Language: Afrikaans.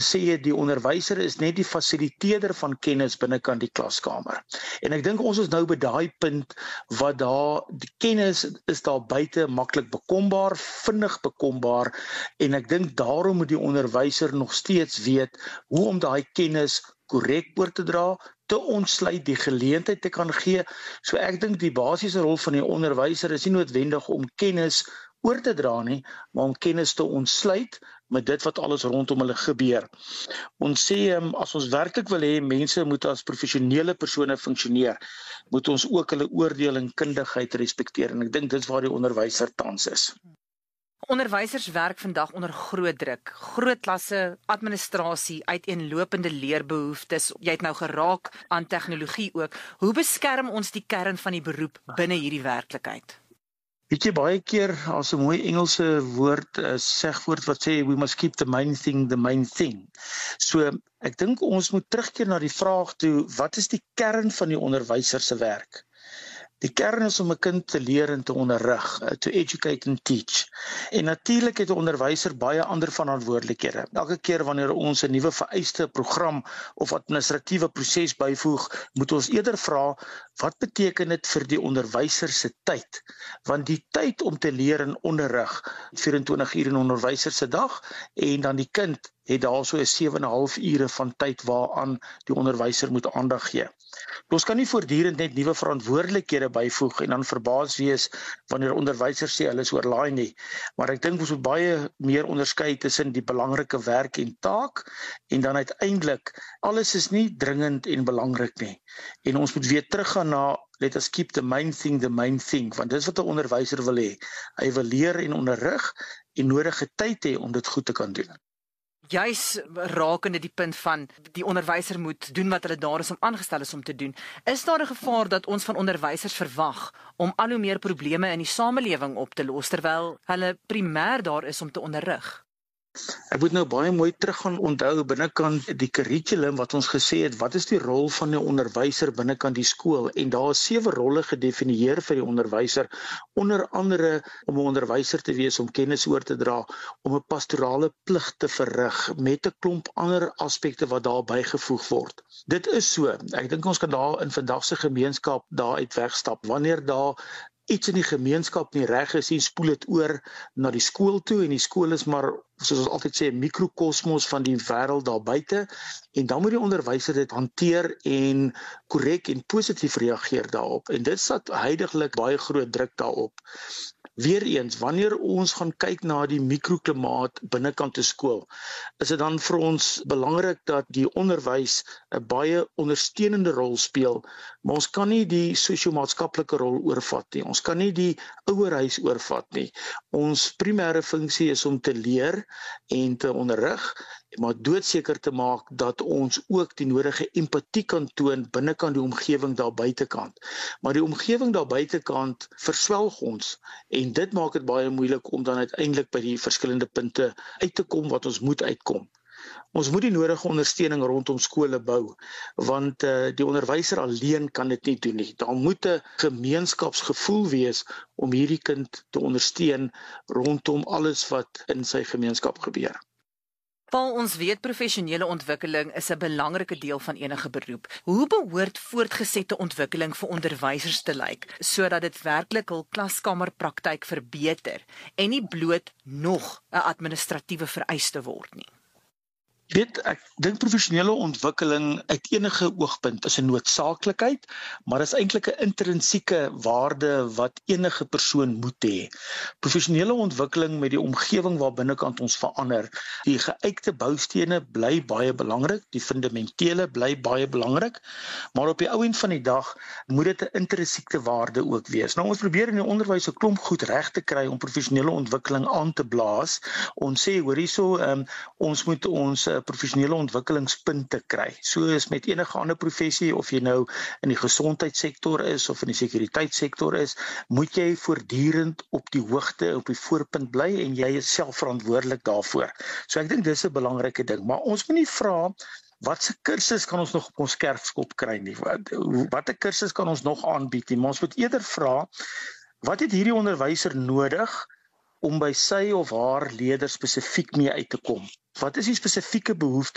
gesê het, die onderwyser is net die fasiliteerder van kennis binnekant die klaskamer. En ek dink ons is nou by daai punt wat die kennis is daar buite maklik bekombaar, vinnig bekombaar, en ek dink daarom moet die onderwyser nog steeds weet hoe om daai kennis korrek oor te dra, te ontsluit, die geleentheid te kan gee. So ek dink die basiese rol van die onderwyser is nie noodwendig om kennis oor te dra nie, maar om kennis te ontsluit met dit wat alles rondom hulle gebeur. Ons sê, as ons werklik wil hê, mense moet as professionele persone funksioneer, moet ons ook hulle oordeel en kundigheid respekteer, en ek dink dit is waar die onderwyser tans is. Onderwysers werk vandag onder groot druk, groot klasse, administrasie, uiteenlopende leerbehoeftes. Jy het nou geraak aan tegnologie ook. Hoe beskerm ons die kern van die beroep binne hierdie werklikheid? Weet jy, baie keer as 'n mooi Engelse woord, segwoord wat sê, we must keep the main thing. So, ek dink ons moet terugkeer na die vraag toe, wat is die kern van die onderwyser se werk? Die kern is om 'n kind te leer en te onderrig, to educate and teach. En natuurlik het 'n onderwyser baie ander verantwoordelikhede. Elke keer wanneer ons 'n nuwe vereiste program of administratiewe proses byvoeg, moet ons eerder vra, wat beteken dit vir die onderwyser se tyd? Want die tyd om te leer en onderrig, 24 uur in 'n onderwyser se dag, en dan die kind het daar so 'n 7,5 ure van tyd waaraan die onderwyser moet aandag gee. Ons kan nie voortdurend net nuwe verantwoordelikhede byvoeg en dan verbaas wees wanneer onderwysers sê hulle is oorlaai nie. Maar ek dink ons moet baie meer onderskei tussen die belangrike werk en taak, en dan uiteindelik, alles is nie dringend en belangrik nie. En ons moet weer teruggaan na, let us keep the main thing, want dis wat 'n onderwyser wil hê. Hy wil leer en onderrig en nodige tyd hê om dit goed te kan doen. Juis rakende die punt van die onderwyser moet doen wat hulle daar is om aangestel is om te doen. Is daar 'n gevaar dat ons van onderwysers verwag om al hoe meer probleme in die samelewing op te los, terwyl hulle primêr daar is om te onderrig? Ek moet nou baie mooi terug gaan onthou binnekant die kurrikulum wat ons gesê het, wat is die rol van 'n onderwyser binnekant die skool? En daar is 7 rolle gedefinieer vir die onderwyser, onder andere om 'n onderwyser te wees, om kennis oor te dra, om 'n pastorale plig te verrig, met 'n klomp ander aspekte wat daar bygevoeg word. Dit is so, ek dink ons kan daar in vandag se gemeenskap daaruit wegstap, wanneer daar iets in die gemeenskap nie reg is, spoel dit oor na die skool toe, en die skool is maar, soos ons altyd sê, 'n mikrokosmos van die wêreld daar buite, en dan moet die onderwyser dit hanteer en korrek en positief reageer daarop, en dit sit huidigelik baie groot druk daarop. Weereens, wanneer ons gaan kyk na die mikroklimaat binnekant 'n skool, is dit dan vir ons belangrik dat die onderwys 'n baie ondersteunende rol speel, maar ons kan nie die sosio-maatskaplike rol oorvat nie. Ons kan nie die ouerhuis oorvat nie. Ons primêre funksie is om te leer en te onderrig, maar doodseker te maak dat ons ook die nodige empatie kan toon binnekant die omgewing daar buitekant. Maar die omgewing daar buitekant verswelg ons, en dit maak dit baie moeilik om dan uiteindelik by die verskillende punte uit te kom wat ons moet uitkom. Ons moet die nodige ondersteuning rondom skole bou, want die onderwyser alleen kan dit nie doen nie. Daar moet 'n gemeenskapsgevoel wees om hierdie kind te ondersteun rondom alles wat in sy gemeenskap gebeur. Paul, ons weet professionele ontwikkeling is 'n belangrike deel van enige beroep. Hoe behoort voortgesette ontwikkeling vir onderwysers te lyk, sodat dit werklik hul klaskamerpraktyk verbeter en nie bloot nog 'n administratiewe vereiste word nie? Ek dink professionele ontwikkeling uit enige oogpunt is 'n noodsaaklikheid, maar is eintlik 'n intrinsieke waarde wat enige persoon moet hê. Professionele ontwikkeling met die omgewing waar binnekant ons verander. Die geuite boustene bly baie belangrik, die fundamentele bly baie belangrik, maar op die ou end van die dag moet dit 'n intrinsieke waarde ook wees. Nou, ons probeer in die onderwys 'n klomp goed reg te kry om professionele ontwikkeling aan te blaas. Ons sê, hoor hierso, ons moet ons professionele ontwikkelingspunte kry. So is met enige ander professie, of jy nou in die gesondheidssektor is of in die sekuriteitssektor is, moet jy voortdurend op die hoogte, op die voorpunt bly, en jy is self verantwoordelik daarvoor. So ek dink dis 'n belangrike ding, maar ons moet nie vra watse kursus kan ons nog op ons kerfskop kry nie, watter kursus kan ons nog aanbied nie, maar ons moet eerder vra, wat het hierdie onderwyser nodig om by sy of haar leerders spesifiek mee uit te kom? Wat is die spesifieke behoeftes